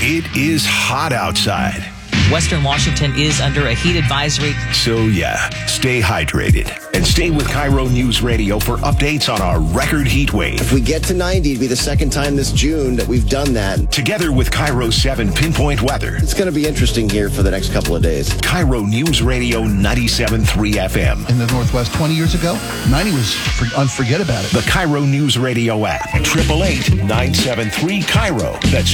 It is hot outside. Western Washington is under a heat advisory. So yeah, stay hydrated and stay with Cairo News Radio for updates on our record heat wave. If we get to 90, it'd be the second time this June that we've done that. Together with Cairo 7 Pinpoint Weather. It's going to be interesting here for the next couple of days. Cairo News Radio 97.3 FM. In the Northwest 20 years ago, 90 was unforget about it. The Cairo News Radio app. 888-973-CAIRO. That's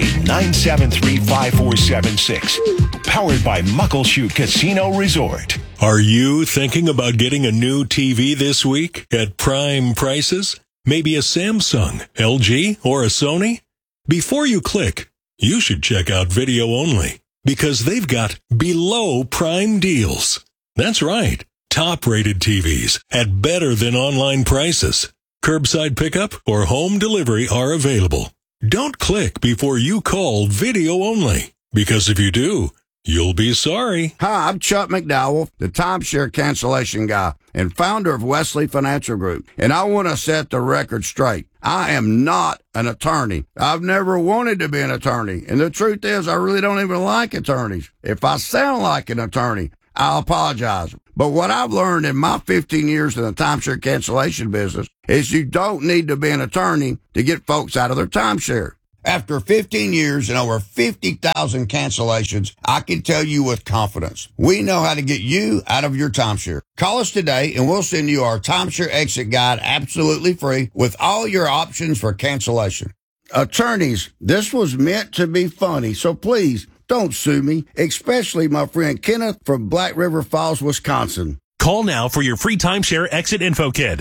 888-973-5476. Powered by Muckleshoot Casino Resort. Are you thinking about getting a new TV this week at prime prices? Maybe a Samsung, LG, or a Sony? Before you click, you should check out Video Only, because they've got below prime deals. That's right. Top-rated TVs at better than online prices. Curbside pickup or home delivery are available. Don't click before you call Video Only, because if you do, you'll be sorry. Hi, I'm Chuck McDowell, the timeshare cancellation guy and founder of Wesley Financial Group. And I want to set the record straight. I am not an attorney. I've never wanted to be an attorney. And the truth is, I really don't even like attorneys. If I sound like an attorney, I apologize. But what I've learned in my 15 years in the timeshare cancellation business is you don't need to be an attorney to get folks out of their timeshare. After 15 years and over 50,000 cancellations, I can tell you with confidence, we know how to get you out of your timeshare. Call us today and we'll send you our timeshare exit guide absolutely free with all your options for cancellation. Attorneys, this was meant to be funny, so please don't sue me, especially my friend Kenneth from Black River Falls, Wisconsin. Call now for your free timeshare exit info kit.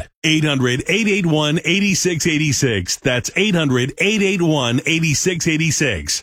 800-881-8686. That's 800-881-8686.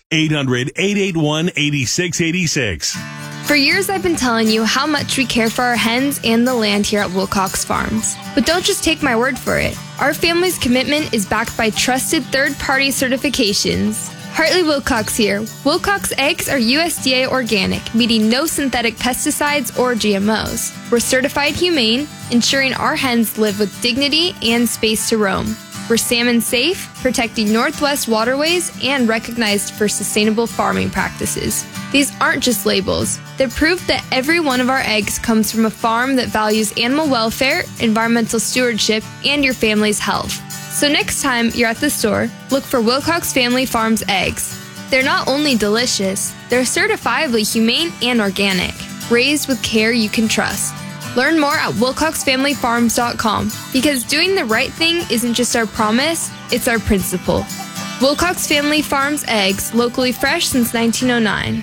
800-881-8686. For years, I've been telling you how much we care for our hens and the land here at Wilcox Farms. But don't just take my word for it. Our family's commitment is backed by trusted third-party certifications. Hartley Wilcox here. Wilcox eggs are USDA organic, meaning no synthetic pesticides or GMOs. We're certified humane, ensuring our hens live with dignity and space to roam. We're salmon safe, protecting Northwest waterways, and recognized for sustainable farming practices. These aren't just labels. They're proof that every one of our eggs comes from a farm that values animal welfare, environmental stewardship, and your family's health. So next time you're at the store, look for Wilcox Family Farms eggs. They're not only delicious, they're certifiably humane and organic, raised with care you can trust. Learn more at wilcoxfamilyfarms.com, because doing the right thing isn't just our promise, it's our principle. Wilcox Family Farms eggs, locally fresh since 1909.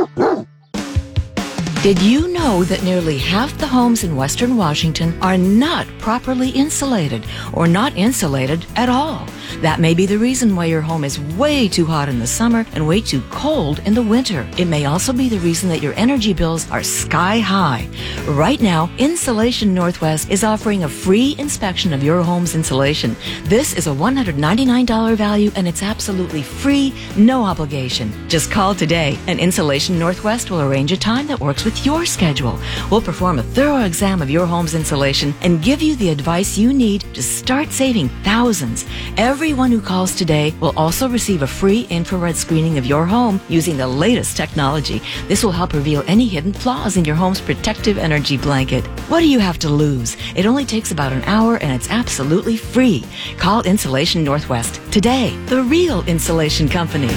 Did you know that nearly half the homes in Western Washington are not properly insulated or not insulated at all? That may be the reason why your home is way too hot in the summer and way too cold in the winter. It may also be the reason that your energy bills are sky high. Right now, Insulation Northwest is offering a free inspection of your home's insulation. This is a $199 value and it's absolutely free, no obligation. Just call today and Insulation Northwest will arrange a time that works with your schedule. We'll perform a thorough exam of your home's insulation and give you the advice you need to start saving thousands. Everyone who calls today will also receive a free infrared screening of your home using the latest technology. This will help reveal any hidden flaws in your home's protective energy blanket. What do you have to lose? It only takes about an hour and it's absolutely free. Call Insulation Northwest today, the real insulation company.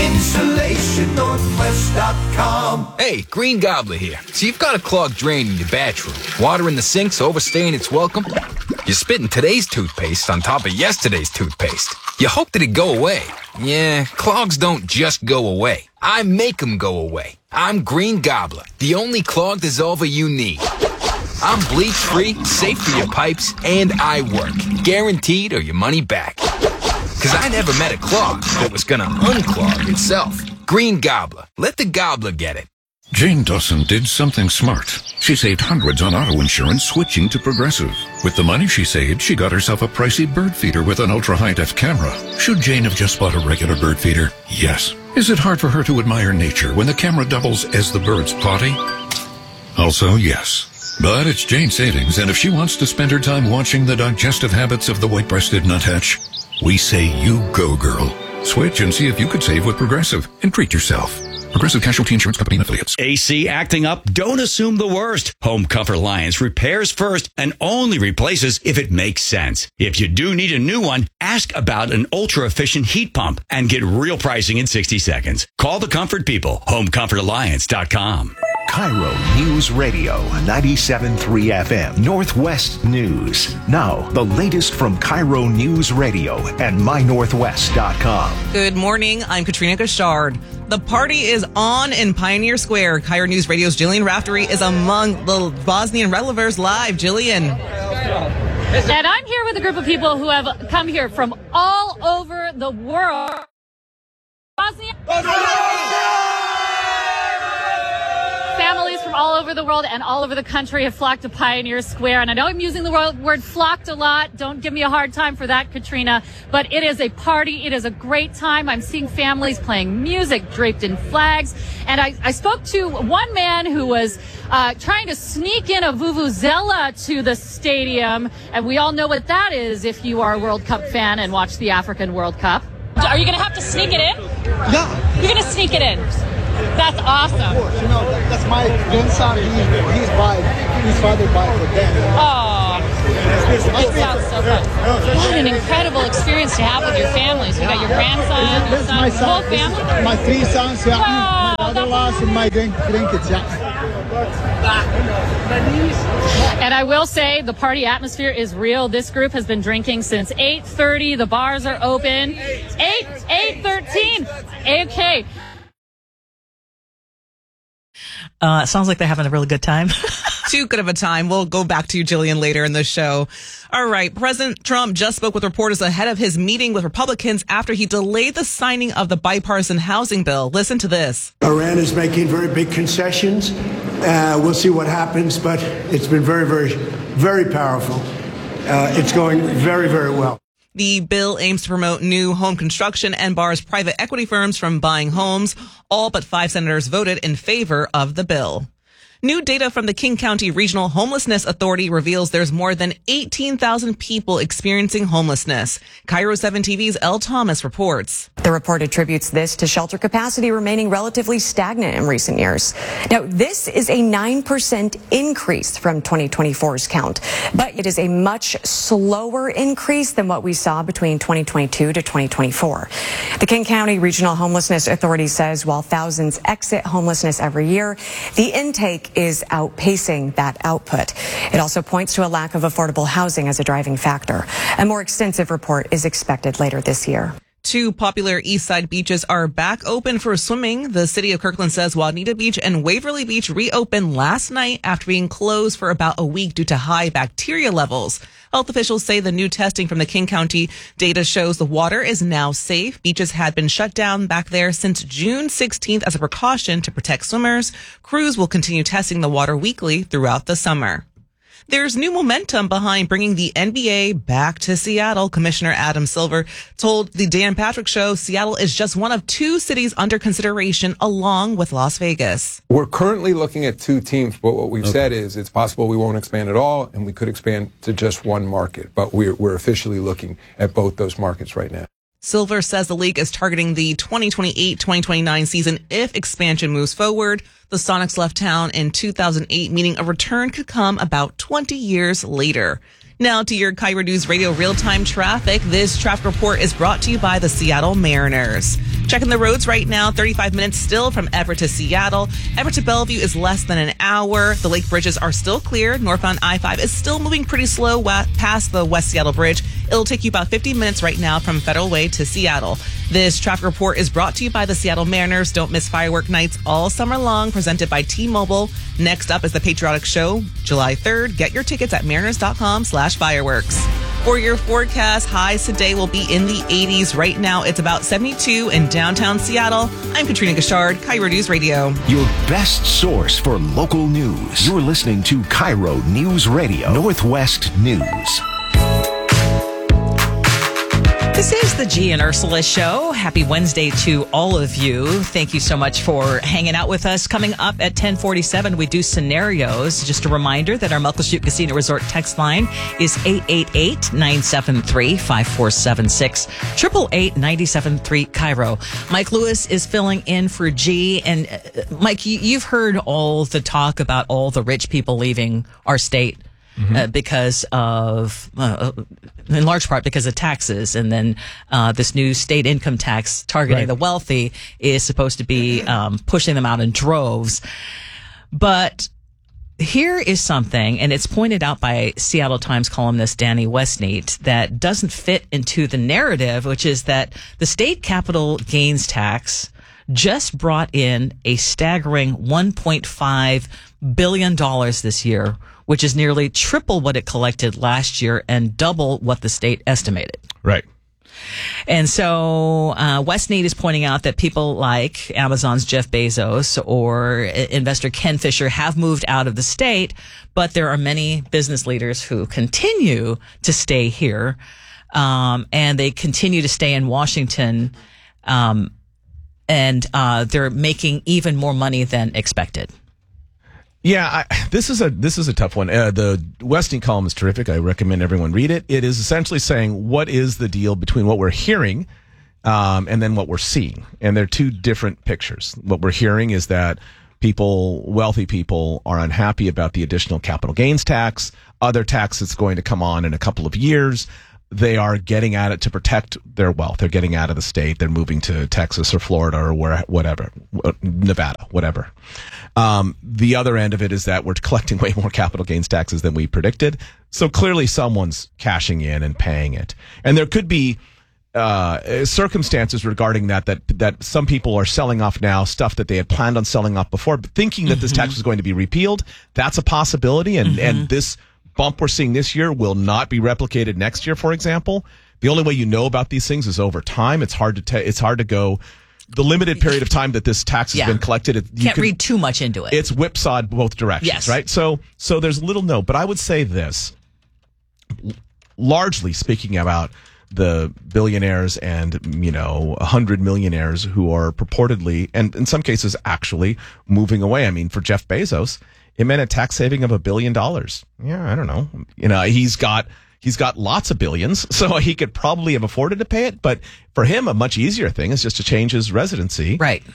InsulationNorthwest.com. Hey, Green Gobbler here. So you've got a clogged drain in your bathroom. Water in the sink's overstaying its welcome. You're spitting today's toothpaste on top of yesterday's toothpaste. You hope that it'd go away. Yeah, clogs don't just go away. I make them go away. I'm Green Gobbler, the only clog dissolver you need. I'm bleach-free, safe for your pipes, and I work. Guaranteed or your money back. Because I never met a clog that was gonna unclog itself. Green Gobbler. Let the gobbler get it. Jane Dawson did something smart. She saved hundreds on auto insurance switching to Progressive. With the money she saved, she got herself a pricey bird feeder with an ultra-high-def camera. Should Jane have just bought a regular bird feeder? Yes. Is it hard for her to admire nature when the camera doubles as the bird's potty? Also, yes. But it's Jane's savings, and if she wants to spend her time watching the digestive habits of the white-breasted nuthatch, we say you go, girl. Switch and see if you could save with Progressive and treat yourself. Progressive Casualty Insurance Company and Affiliates. AC acting up? Don't assume the worst. Home Comfort Alliance repairs first and only replaces if it makes sense. If you do need a new one, ask about an ultra-efficient heat pump and get real pricing in 60 seconds. Call the Comfort People. HomeComfortAlliance.com. Cairo News Radio 97.3 FM Northwest News. Now, the latest from Cairo News Radio and mynorthwest.com. Good morning. I'm Katrina Gashard. The party is on in Pioneer Square. Cairo News Radio's Jillian Raftery is among the Bosnian revelers live. Jillian. And I'm here with a group of people who have come here from all over the world. Bosnia. Families from all over the world and all over the country have flocked to Pioneer Square. And I know I'm using the word flocked a lot. Don't give me a hard time for that, Katrina. But it is a party. It is a great time. I'm seeing families playing music, draped in flags. And I spoke to one man who was trying to sneak in a vuvuzela to the stadium. And we all know what that is if you are a World Cup fan and watch the African World Cup. Are you going to have to sneak it in? Yeah. You're going to sneak it in. That's awesome. Of course, that's my grandson. He's fathered by the dad. Oh, it sounds so fun. What an incredible experience to have with your families. You got your grandson, your son, my son, whole family. My 3 sons, yeah, wow, my other-in-laws, and my grandkids, yeah. And I will say the party atmosphere is real. This group has been drinking since 8:30. The bars are open. 8:13. Okay. Sounds like they're having a really good time. Too good of a time. We'll go back to you, Jillian, later in the show. All right. President Trump just spoke with reporters ahead of his meeting with Republicans after he delayed the signing of the bipartisan housing bill. Listen to this. Iran is making very big concessions. We'll see what happens, but it's been very, very, very powerful. It's going very, very well. The bill aims to promote new home construction and bars private equity firms from buying homes. All but 5 senators voted in favor of the bill. New data from the King County Regional Homelessness Authority reveals there's more than 18,000 people experiencing homelessness. Cairo 7 TV's Elle Thomas reports. The report attributes this to shelter capacity remaining relatively stagnant in recent years. Now, this is a 9% increase from 2024's count, but it is a much slower increase than what we saw between 2022 to 2024. The King County Regional Homelessness Authority says while thousands exit homelessness every year, the intake is outpacing that output. It also points to a lack of affordable housing as a driving factor. A more extensive report is expected later this year. 2 popular East Side beaches are back open for swimming. The city of Kirkland says Juanita Beach and Waverly Beach reopened last night after being closed for about a week due to high bacteria levels. Health officials say the new testing from the King County data shows the water is now safe. Beaches had been shut down back there since June 16th as a precaution to protect swimmers. Crews will continue testing the water weekly throughout the summer. There's new momentum behind bringing the NBA back to Seattle. Commissioner Adam Silver told the Dan Patrick Show Seattle is just one of 2 cities under consideration along with Las Vegas. We're currently looking at 2 teams, but what we've said is it's possible we won't expand at all, and we could expand to just one market. But we're officially looking at both those markets right now. Silver says the league is targeting the 2028-2029 season if expansion moves forward. The Sonics left town in 2008, meaning a return could come about 20 years later. Now to your Cairo News Radio real-time traffic. This traffic report is brought to you by the Seattle Mariners. Checking the roads right now, 35 minutes still from Everett to Seattle. Everett to Bellevue is less than an hour. The lake bridges are still clear. Northbound I-5 is still moving pretty slow past the West Seattle Bridge. It'll take you about 50 minutes right now from Federal Way to Seattle. This traffic report is brought to you by the Seattle Mariners. Don't miss firework nights all summer long, presented by T-Mobile. Next up is the Patriotic Show, July 3rd. Get your tickets at mariners.com/fireworks. For your forecast, highs today will be in the 80s. Right now, it's about 72 in downtown Seattle. I'm Katrina Gashard, Cairo News Radio. Your best source for local news. You're listening to Cairo News Radio, Northwest News. This is the G and Ursula Show. Happy Wednesday to all of you. Thank you so much for hanging out with us. Coming up at 10:47, we do scenarios. Just a reminder that our Muckleshoot Casino Resort text line is 888-973-5476, 888-973 Cairo. Mike Lewis is filling in for G. And Mike, you've heard all the talk about all the rich people leaving our state. Because of, in large part, because of taxes. And then this new state income tax targeting the wealthy is supposed to be pushing them out in droves. But here is something, and it's pointed out by Seattle Times columnist Danny Westneat, that doesn't fit into the narrative, which is that the state capital gains tax just brought in a staggering $1.5 billion this year, which is nearly triple what it collected last year and double what the state estimated. Right. And so Westneat is pointing out that people like Amazon's Jeff Bezos or investor Ken Fisher have moved out of the state, but there are many business leaders who continue to stay here, and they continue to stay in Washington, and they're making even more money than expected. Yeah, this is a tough one. The Westneat column is terrific. I recommend everyone read it. It is essentially saying what is the deal between what we're hearing and then what we're seeing. And they're two different pictures. What we're hearing is that wealthy people are unhappy about the additional capital gains tax, other tax that's going to come on in a couple of years. They are getting at it to protect their wealth. They're getting out of the state. They're moving to Texas or Florida or whatever, Nevada, whatever. The other end of it is that we're collecting way more capital gains taxes than we predicted. So clearly someone's cashing in and paying it. And there could be circumstances regarding that some people are selling off now stuff that they had planned on selling off before, but thinking that this tax was going to be repealed. That's a possibility. And this bump we're seeing this year will not be replicated next year, for example. The only way you know about these things is over time. It's hard to go the limited period of time that this tax has been collected. You can't read too much into it. It's whipsawed both directions, right? So there's little no, but I would say this, largely speaking about the billionaires and, 100 millionaires who are purportedly, and in some cases actually, moving away. I mean, for Jeff Bezos, it meant a tax saving of $1 billion. Yeah, I don't know. He's got lots of billions, so he could probably have afforded to pay it. But for him, a much easier thing is just to change his residency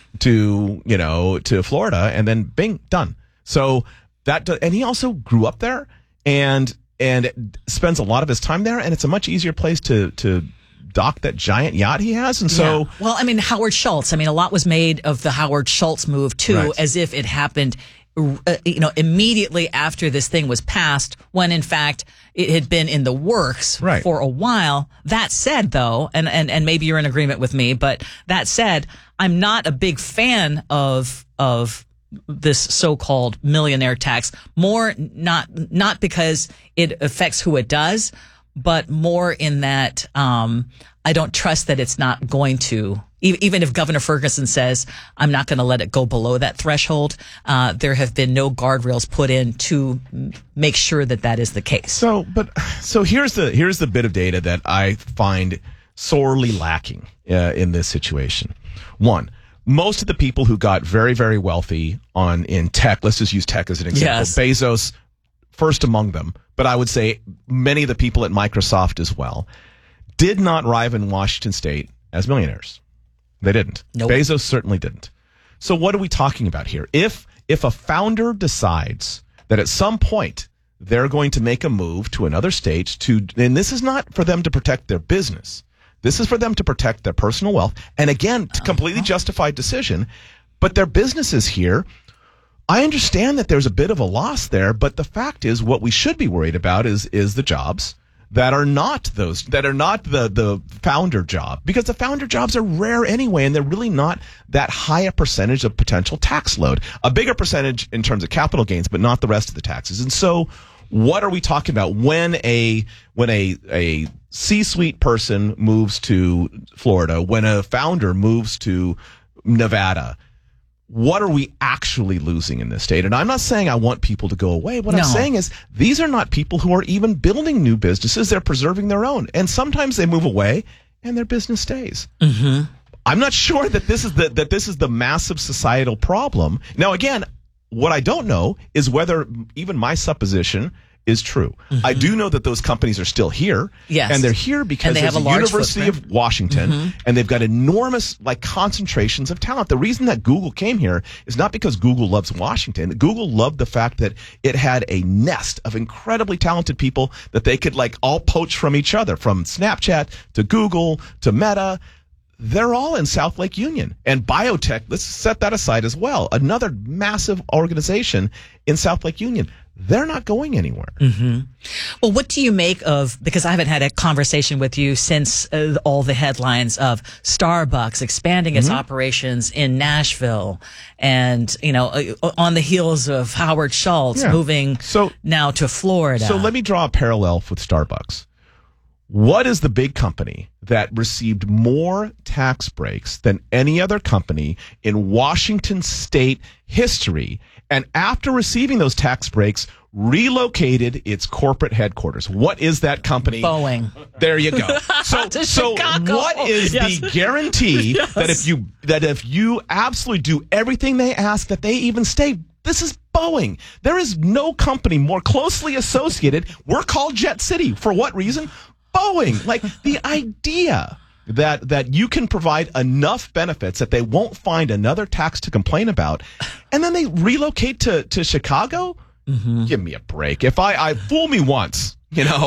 to Florida, and then bing, done. So and he also grew up there and spends a lot of his time there, and it's a much easier place to dock that giant yacht he has. And so, well, I mean, Howard Schultz. I mean, a lot was made of the Howard Schultz move too, as if it happened immediately after this thing was passed, when in fact it had been in the works for a while. That said, though, and maybe you're in agreement with me, but that said, I'm not a big fan of this so-called millionaire tax. More not because it affects who it does, but more in that I don't trust that it's not going to. Even if Governor Ferguson says, I'm not going to let it go below that threshold, there have been no guardrails put in to make sure that is the case. So here's the bit of data that I find sorely lacking in this situation. One, most of the people who got very, very wealthy in tech, let's just use tech as an example. Yes. Bezos, first among them, but I would say many of the people at Microsoft as well, did not arrive in Washington State as millionaires. They didn't. Nope. Bezos certainly didn't. So what are we talking about here? If a founder decides that at some point they're going to make a move to another state and this is not for them to protect their business. This is for them to protect their personal wealth. And again, completely justified decision, but their business is here. I understand that there's a bit of a loss there, but the fact is what we should be worried about is the jobs that are not the founder job, because the founder jobs are rare anyway, and they're really not that high a percentage of potential tax load. A bigger percentage in terms of capital gains, but not the rest of the taxes. And so what are we talking about when a C-suite person moves to Florida, when a founder moves to Nevada? What are we actually losing in this state? And I'm not saying I want people to go away. What I'm saying is these are not people who are even building new businesses. They're preserving their own. And sometimes they move away and their business stays. Mm-hmm. I'm not sure that this is the massive societal problem. Now, again, what I don't know is whether even my supposition is true. I do know that those companies are still here. Yes. And they're here because they there's have a a large University of Washington, and they've got enormous concentrations of talent. The reason that Google came here is not because Google loves Washington. Google loved the fact that it had a nest of incredibly talented people that they could all poach from each other, from Snapchat to Google to Meta. They're all in South Lake Union. And biotech, let's set that aside as well. Another massive organization in South Lake Union. They're not going anywhere. Mm-hmm. Well, what do you make of, because I haven't had a conversation with you since all the headlines of Starbucks expanding its operations in Nashville and, on the heels of Howard Schultz moving now to Florida. So let me draw a parallel with Starbucks. What is the big company that received more tax breaks than any other company in Washington state history, and after receiving those tax breaks, relocated its corporate headquarters? What is that company? Boeing. There you go. So what is the guarantee that if you absolutely do everything they ask, that they even stay? This is Boeing. There is no company more closely associated. We're called Jet City. For what reason? Boeing. The idea that you can provide enough benefits that they won't find another tax to complain about, and then they relocate to Chicago? Give me a break. If I fool me once,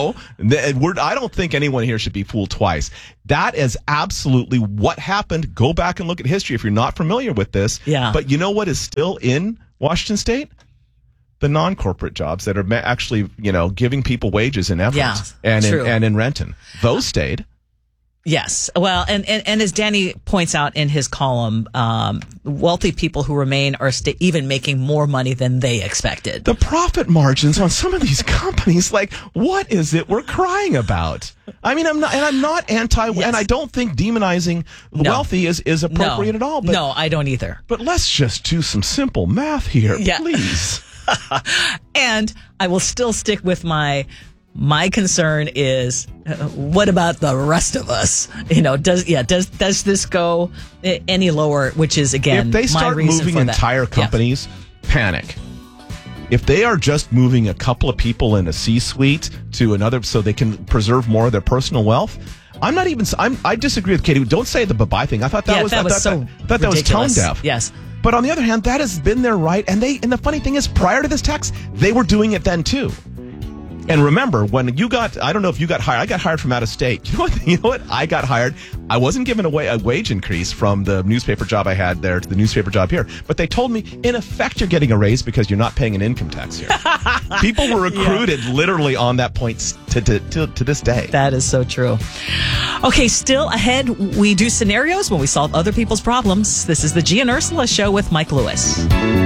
I don't think anyone here should be fooled twice. That is absolutely what happened. Go back and look at history if you're not familiar with this. Yeah. But you know what is still in Washington State? The non-corporate jobs that are actually, giving people wages in Everett and in Renton. Those stayed. Yes. Well, and as Danny points out in his column, wealthy people who remain are even making more money than they expected. The profit margins on some of these companies, what is it we're crying about? I mean, I'm not anti, and I don't think demonizing the wealthy is appropriate at all. But, no, I don't either. But let's just do some simple math here, please. And I will still stick with my concern is what about the rest of us? Does this go any lower? Which is again, if they start moving entire companies, panic. If they are just moving a couple of people in a C-suite to another so they can preserve more of their personal wealth, I disagree with Katie. Don't say the bye-bye thing. I thought that was tone deaf. Yes. But on the other hand, that has been their right. And the funny thing is, prior to this tax, they were doing it then too. And remember, when I don't know if you got hired. I got hired from out of state. You know what? I got hired. I wasn't given a wage increase from the newspaper job I had there to the newspaper job here. But they told me, in effect, you're getting a raise because you're not paying an income tax here. People were recruited literally on that point to this day. That is so true. Okay, still ahead, we do scenarios when we solve other people's problems. This is the Gia and Ursula Show with Mike Lewis.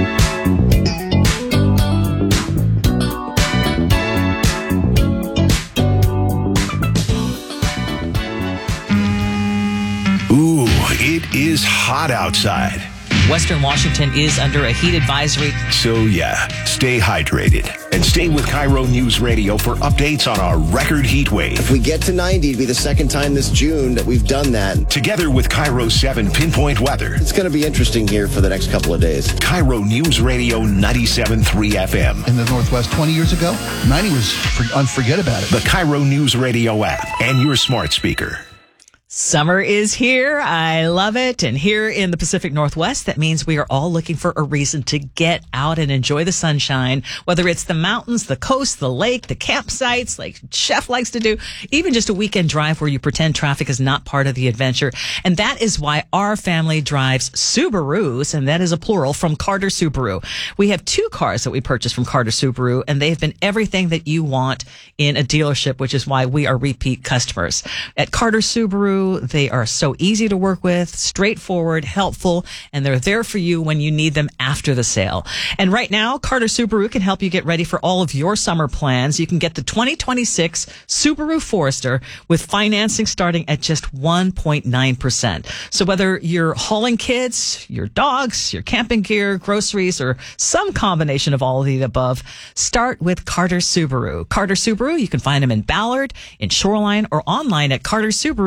Ooh, it is hot outside. Western Washington is under a heat advisory. So yeah, stay hydrated and stay with Cairo News Radio for updates on our record heat wave. If we get to 90, it'll be the second time this June that we've done that. Together with Cairo 7 Pinpoint Weather. It's going to be interesting here for the next couple of days. Cairo News Radio 97.3 FM. In the Northwest 20 years ago, 90 was unforget about it. The Cairo News Radio app and your smart speaker. Summer is here. I love it. And here in the Pacific Northwest, that means we are all looking for a reason to get out and enjoy the sunshine, whether it's the mountains, the coast, the lake, the campsites, like Chef likes to do, even just a weekend drive where you pretend traffic is not part of the adventure. And that is why our family drives Subarus, and that is a plural, from Carter Subaru. We have 2 cars that we purchased from Carter Subaru, and they've been everything that you want in a dealership, which is why we are repeat customers. At Carter Subaru, they are so easy to work with, straightforward, helpful, and they're there for you when you need them after the sale. And right now, Carter Subaru can help you get ready for all of your summer plans. You can get the 2026 Subaru Forester with financing starting at just 1.9%. So whether you're hauling kids, your dogs, your camping gear, groceries, or some combination of all of the above, start with Carter Subaru. Carter Subaru, you can find them in Ballard, in Shoreline, or online at cartersubaru.com.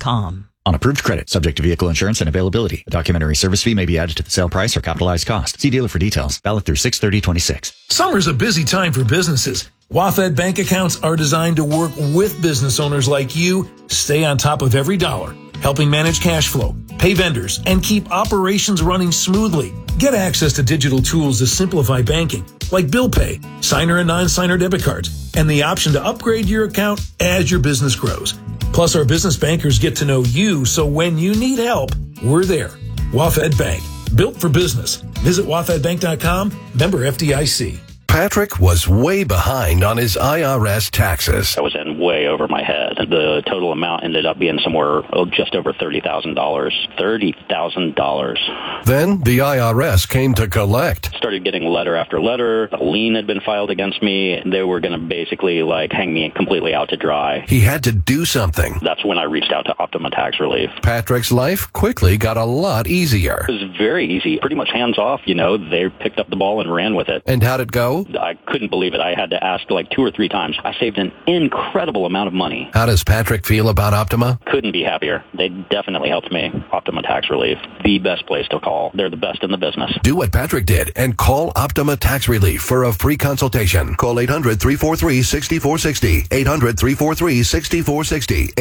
OptimaTaxRelief.com. On approved credit, subject to vehicle insurance and availability. A documentary service fee may be added to the sale price or capitalized cost. See dealer for details. Valid through 6/30/26. Summer's a busy time for businesses. WaFd bank accounts are designed to work with business owners like you. Stay on top of every dollar, helping manage cash flow, pay vendors, and keep operations running smoothly. Get access to digital tools to simplify banking, like bill pay, signer and non-signer debit cards, and the option to upgrade your account as your business grows. Plus, our business bankers get to know you, so when you need help, we're there. WaFd Bank, built for business. Visit wafdbank.com, member FDIC. Patrick was way behind on his IRS taxes. I was in way over my head. The total amount ended up being somewhere just over $30,000. $30,000. Then the IRS came to collect. Started getting letter after letter. A lien had been filed against me. They were going to basically hang me completely out to dry. He had to do something. That's when I reached out to Optima Tax Relief. Patrick's life quickly got a lot easier. It was very easy, pretty much hands off. They picked up the ball and ran with it. And how'd it go? I couldn't believe it. I had to ask 2 or 3 times. I saved an incredible amount of money. How does Patrick feel about Optima? Couldn't be happier. They definitely helped me. Optima Tax Relief, the best place to call. They're the best in the business. Do what Patrick did and call Optima Tax Relief for a free consultation. Call 800-343-6460. 800-343-6460.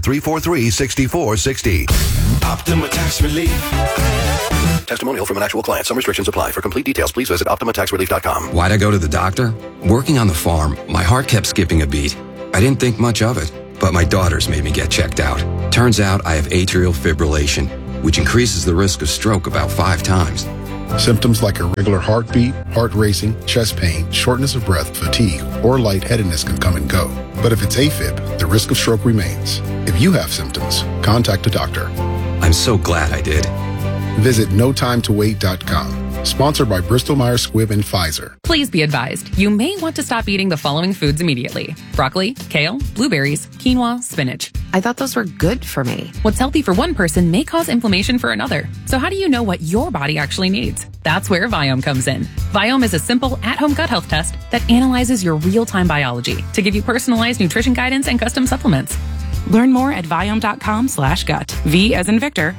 800-343-6460. Optima Tax Relief. Testimonial from an actual client. Some restrictions apply. For complete details, please visit OptimaTaxRelief.com. Why'd I go to the doctor? Working on the farm, my heart kept skipping a beat. I didn't think much of it, but my daughters made me get checked out. Turns out I have atrial fibrillation, which increases the risk of stroke about 5 times. Symptoms like irregular heartbeat, heart racing, chest pain, shortness of breath, fatigue, or lightheadedness can come and go. But if it's AFib, the risk of stroke remains. If you have symptoms, contact a doctor. I'm so glad I did. Visit NoTimeToWait.com. Sponsored by Bristol-Myers Squibb and Pfizer. Please be advised, you may want to stop eating the following foods immediately. Broccoli, kale, blueberries, quinoa, spinach. I thought those were good for me. What's healthy for one person may cause inflammation for another. So how do you know what your body actually needs? That's where Viome comes in. Viome is a simple at-home gut health test that analyzes your real-time biology to give you personalized nutrition guidance and custom supplements. Learn more at Viome.com/gut. V as in Victor,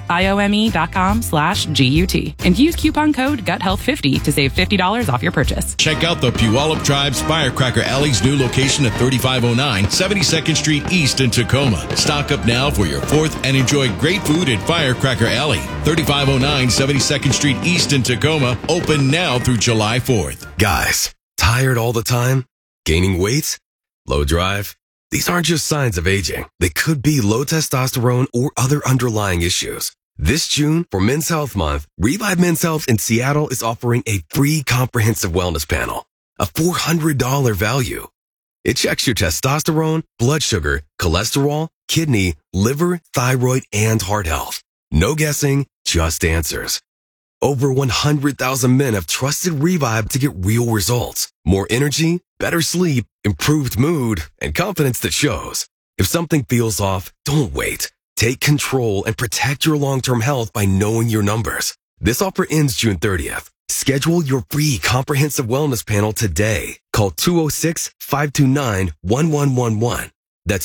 IOME.com/GUT. And use coupon code GUTHEALTH50 to save $50 off your purchase. Check out the Puyallup Tribe's Firecracker Alley's new location at 3509 72nd Street East in Tacoma. Stock up now for your 4th and enjoy great food at Firecracker Alley. 3509 72nd Street East in Tacoma. Open now through July 4th. Guys, tired all the time? Gaining weight? Low drive? These aren't just signs of aging. They could be low testosterone or other underlying issues. This June, for Men's Health Month, Revive Men's Health in Seattle is offering a free comprehensive wellness panel, a $400 value. It checks your testosterone, blood sugar, cholesterol, kidney, liver, thyroid, and heart health. No guessing, just answers. Over 100,000 men have trusted Revive to get real results. More energy, better sleep, improved mood, and confidence that shows. If something feels off, don't wait. Take control and protect your long-term health by knowing your numbers. This offer ends June 30th. Schedule your free comprehensive wellness panel today. Call 206-529-1111. That's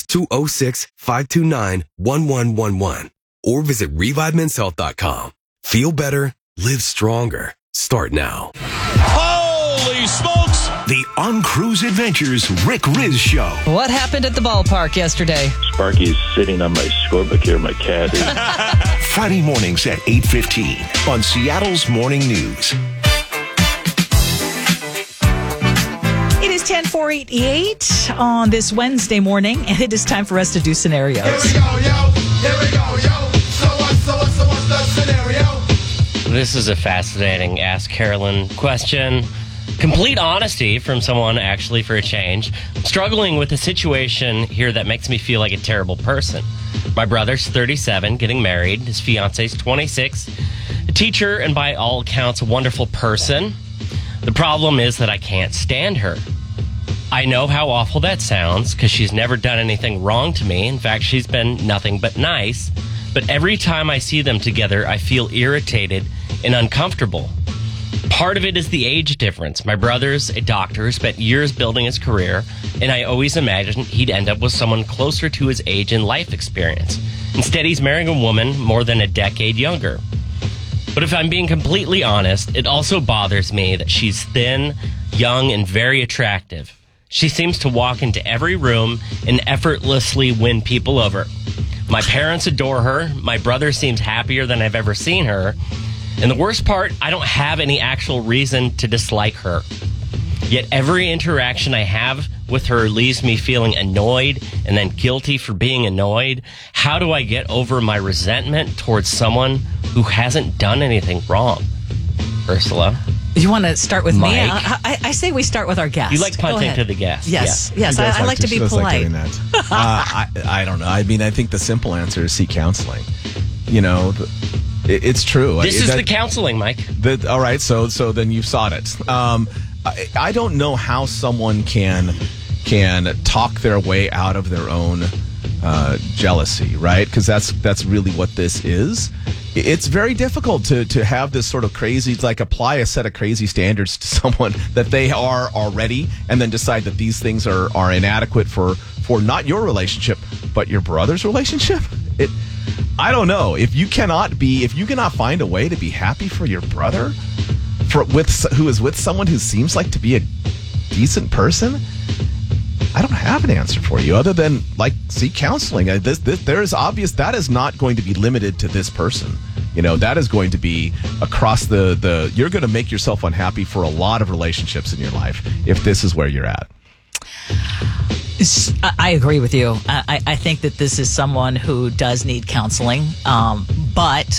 206-529-1111. Or visit ReviveMen'sHealth.com. Feel better. Live stronger. Start now. Holy smokes! The On Cruise Adventures Rick Riz Show. What happened at the ballpark yesterday? Sparky's sitting on my scorebook here, my cat. Friday mornings at 8:15 on Seattle's Morning News. It is 10:48 on this Wednesday morning, and it is time for us to do scenarios. Here we go, yo. Here we go, yo. So what's the scenario? This is a fascinating Ask Carolyn question. Complete honesty from someone, actually, for a change. I'm struggling with a situation here that makes me feel like a terrible person. My brother's 37, getting married. His fiance's 26, a teacher, and by all accounts, a wonderful person. The problem is that I can't stand her. I know how awful that sounds because she's never done anything wrong to me. In fact, she's been nothing but nice. But every time I see them together, I feel irritated and uncomfortable. Part of it is the age difference. My brother's a doctor, spent years building his career, and I always imagined he'd end up with someone closer to his age and life experience. Instead, he's marrying a woman more than a decade younger. But if I'm being completely honest, it also bothers me that she's thin, young, and very attractive. She seems to walk into every room and effortlessly win people over. My parents adore her. My brother seems happier than I've ever seen her. And the worst part, I don't have any actual reason to dislike her. Yet every interaction I have with her leaves me feeling annoyed and then guilty for being annoyed. How do I get over my resentment towards someone who hasn't done anything wrong? Ursula? You want to start with Mike? me? I say we start with our guest. You like punting to the guest. Yes, Yeah. yes. She does I like to be she does like polite. doing that. I don't know. I mean, I think the simple answer is seek counseling. You know, it's true. This is the counseling, Mike. All right, so then you've sought it. I don't know how someone can talk their way out of their own jealousy, right? Because that's really what this is. It's very difficult to have this sort of crazy, like apply a set of crazy standards to someone that they are already, and then decide that these things are inadequate for not your relationship, but your brother's relationship. I don't know. If you cannot find a way to be happy for your brother, who is with someone who seems like to be a decent person, I don't have an answer for you other than seek counseling. There is obvious that is not going to be limited to this person. You know, that is going to be across the you're going to make yourself unhappy for a lot of relationships in your life if this is where you're at. I agree with you. I think that this is someone who does need counseling, but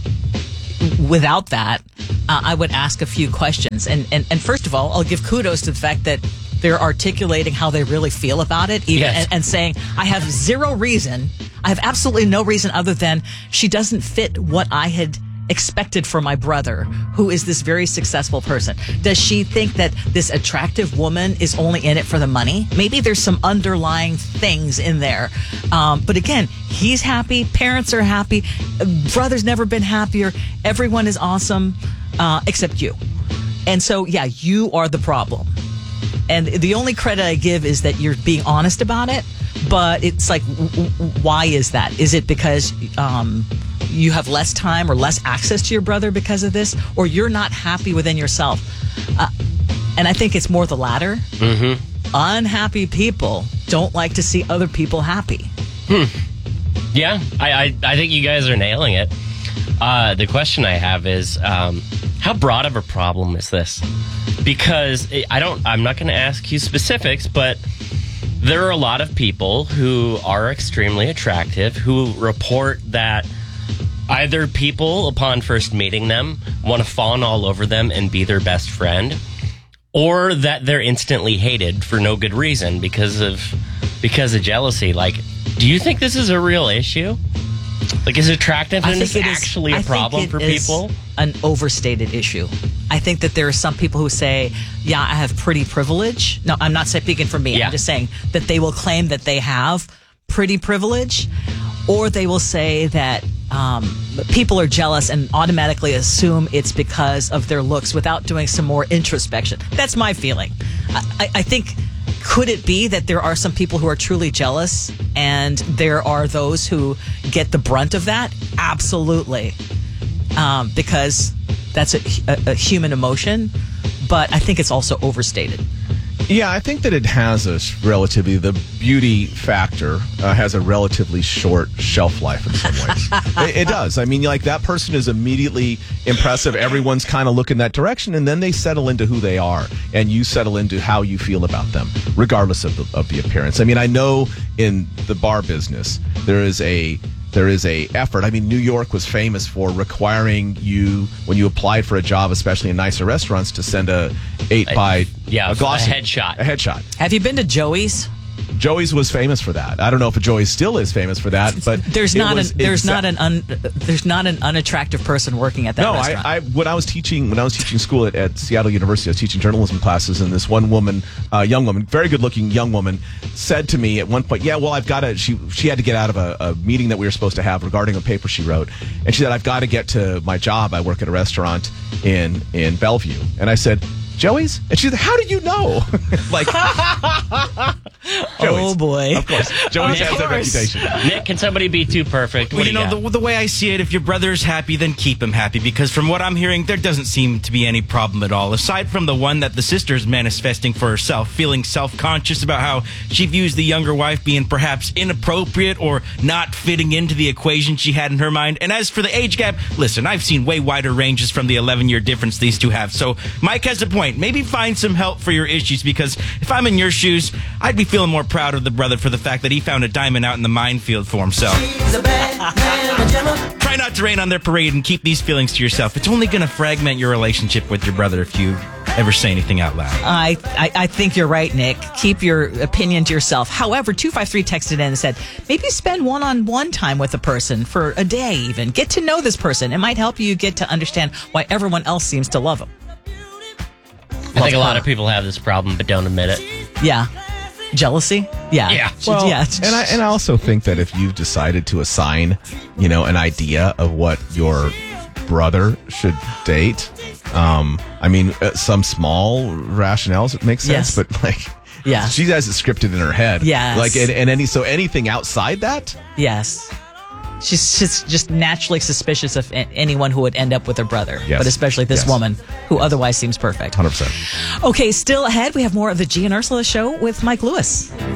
without that, I would ask a few questions. And first of all, I'll give kudos to the fact that they're articulating how they really feel about it, and saying, I have zero reason. I have absolutely no reason other than she doesn't fit what I had expected for my brother, who is this very successful person. Does she think that this attractive woman is only in it for the money? Maybe there's some underlying things in there. But again, he's happy. Parents are happy. Brother's never been happier. Everyone is awesome, except you. And so, yeah, you are the problem. And the only credit I give is that you're being honest about it. But it's like, why is that? Is it because you have less time or less access to your brother because of this? Or you're not happy within yourself? And I think it's more the latter. Mm-hmm. Unhappy people don't like to see other people happy. Yeah, I think you guys are nailing it. The question I have is, how broad of a problem is this? Because I'm not going to ask you specifics, but there are a lot of people who are extremely attractive who report that either people, upon first meeting them, want to fawn all over them and be their best friend, or that they're instantly hated for no good reason because of jealousy. Like, do you think this is a real issue? Like, is attractiveness actually a problem for people? An overstated issue. I think that there are some people who say, yeah, I have pretty privilege. No, I'm not speaking for me. Yeah. I'm just saying that they will claim that they have pretty privilege, or they will say that people are jealous and automatically assume it's because of their looks without doing some more introspection. That's my feeling. I think, could it be that there are some people who are truly jealous and there are those who get the brunt of that? Absolutely. Because that's a human emotion, but I think it's also overstated. Yeah, I think that it has the beauty factor has a relatively short shelf life in some ways. It does. I mean, like, that person is immediately impressive. Everyone's kind of looking that direction, and then they settle into who they are, and you settle into how you feel about them, regardless of the appearance. I mean, I know in the bar business, there is a effort. I mean, New York was famous for requiring you, when you applied for a job, especially in nicer restaurants, to send a glossy headshot. A headshot. Have you been to Joey's? Joey's was famous for that. I don't know if Joey still is famous for that, but there's not an unattractive person working at that restaurant. No, when I was teaching school at Seattle University, I was teaching journalism classes, and this one woman, young woman, very good-looking young woman, said to me at one point, "Yeah, well, I've got to." She had to get out of a meeting that we were supposed to have regarding a paper she wrote, and she said, "I've got to get to my job. I work at a restaurant in Bellevue," and I said, "Joey's?" And she said, "How do you know?" Like, oh boy, of course, Joey's has that reputation. Nick, can somebody be too perfect? Well, the way I see it, if your brother's happy, then keep him happy, because from what I'm hearing, there doesn't seem to be any problem at all, aside from the one that the sister's manifesting for herself, feeling self-conscious about how she views the younger wife being perhaps inappropriate or not fitting into the equation she had in her mind. And as for the age gap, listen, I've seen way wider ranges from the 11-year difference these two have. So Mike has a point. Maybe find some help for your issues, because if I'm in your shoes, I'd be feeling more proud of the brother for the fact that he found a diamond out in the minefield for himself. Try not to rain on their parade and keep these feelings to yourself. It's only going to fragment your relationship with your brother if you ever say anything out loud. I think you're right, Nick. Keep your opinion to yourself. However, 253 texted in and said, maybe spend one-on-one time with a person for a day even. Get to know this person. It might help you get to understand why everyone else seems to love them. I think a lot of people have this problem but don't admit it. Yeah. Jealousy? Yeah. Well, yeah. And I also think that if you've decided to assign, an idea of what your brother should date, some small rationales, it makes sense, but yeah, she has it scripted in her head. Yes. Anything outside that? Yes. She's just naturally suspicious of anyone who would end up with her brother, but especially this woman who otherwise seems perfect. 100%. Okay, still ahead, we have more of the G and Ursula show with Mike Lewis.